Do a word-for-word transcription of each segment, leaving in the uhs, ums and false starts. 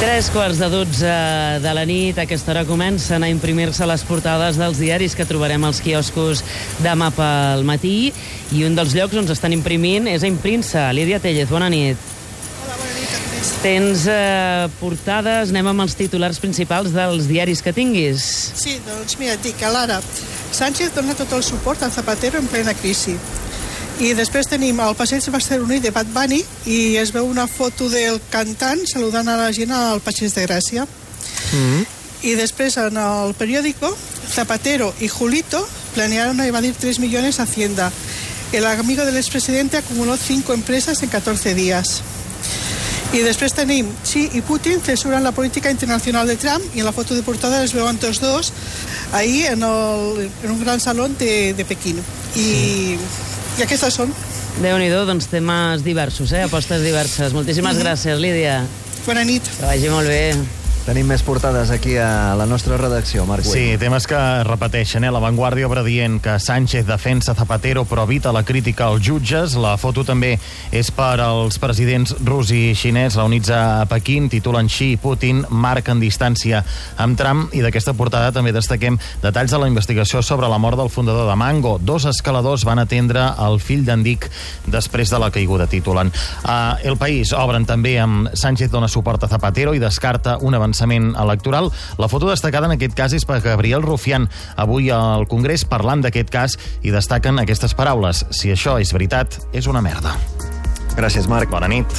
Tres quarts de dotze de la nit, a aquesta hora comencen a imprimir-se les portades dels diaris que trobarem als quioscos demà pel matí, i un dels llocs on s'estan imprimint és a Imprínsa. Lídia Tellez, bona nit. Hola, bona nit, Agnès. Tens eh, portades, anem amb els titulars principals dels diaris que tinguis. Sí, doncs mira, et dic, a l'Ara, Sánchez dona tot el suport a Zapatero en plena crisi. I després tenim el passeig barceloní de Bad Bunny i es veu una foto del cantant saludant a la gent al Passeig de Gràcia. Mm-hmm. I després en el periódico, Zapatero y Julito planearon evadir tres millones a Hacienda. El amigo del expresidente acumuló cinco empresas en catorce días. I després tenim Xi i Putin censuran la política internacional de Trump, i en la foto de portada es veuen tots dos ahí en, el, en un gran salón de, de Pequín. I... I aquestes són. Déu-n'hi-do, doncs temes diversos, eh? Apostes diverses. Moltíssimes mm-hmm. gràcies, Lídia. Bona nit. Que vagi molt bé. Tenim més portades aquí a la nostra redacció, Marc Güell. Sí, temes que es repeteixen, eh? La Vanguardia obre dient que Sánchez defensa Zapatero però evita la crítica als jutges. La foto també és per als presidents rus i xinès reunits a Pequín. Titulen Xi i Putin marquen distància amb Trump, i d'aquesta portada també destaquem detalls de la investigació sobre la mort del fundador de Mango. Dos escaladors van atendre el fill d'en Dic després de la caiguda, titulen. A El País obren també amb Sánchez dona suport a Zapatero i descarta un avançament electoral. La foto destacada en aquest cas és per Gabriel Rufián, avui al Congrés parlant d'aquest cas, i destaquen aquestes paraules: si això és veritat, és una merda. Gràcies, Marc. Bona nit.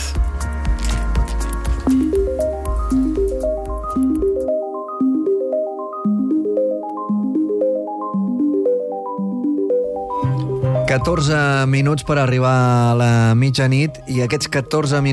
catorze minuts per arribar a la mitjanit, i aquests catorze minuts